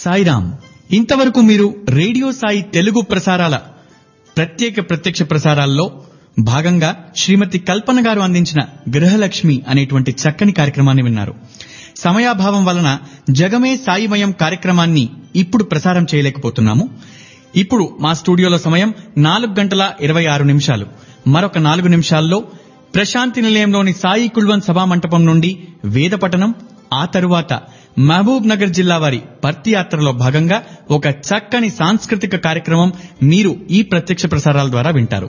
సాయిరామ్. ఇంతవరకు మీరు రేడియో సాయి తెలుగు ప్రసారాల ప్రత్యక్ష ప్రసారాల్లో భాగంగా శ్రీమతి కల్పన గారు అందించిన గృహలక్ష్మి అనేటువంటి చక్కని కార్యక్రమాన్ని విన్నారు. సమయాభావం వలన జగమే సాయిమయం కార్యక్రమాన్ని ఇప్పుడు ప్రసారం చేయలేకపోతున్నాము. ఇప్పుడు మా స్టూడియోలో సమయం 4:26. మరొక 4 నిమిషాల్లో ప్రశాంతి నిలయంలోని సాయి కుల్వన్ సభా మంటపం నుండి వేద పఠనం, ఆ తరువాత మహబూబ్ నగర్ జిల్లా వారి పర్తి యాత్రలో భాగంగా ఒక చక్కని సాంస్కృతిక కార్యక్రమం మీరు ఈ ప్రత్యక్ష ప్రసారాల ద్వారా వింటారు.